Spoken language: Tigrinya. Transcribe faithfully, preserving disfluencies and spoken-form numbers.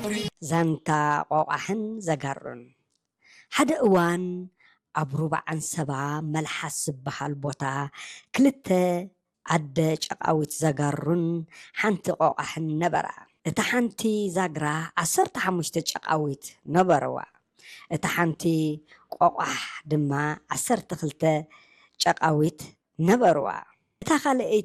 ዛንታ ቆቋሕን ዘጋሩን ሓደ እዋን ኣብ ሩባ ዓንሰባ መልሓስ ዝበሃል ቦታ ክልተ ኣደ ጨቃዊት ዘጋሩን ሓንቲ ቆቋሕን ነበራ እታ ሓንቲ ዛግራ ዓሰርተ ሓሙሽተ ጨቃዊት ነበረዋ እታ ሓንቲ ቆቋሕ ድማ ዓሰርተ ክልተ ጨቃዊት ነበረዋ እታ ካልአይቲ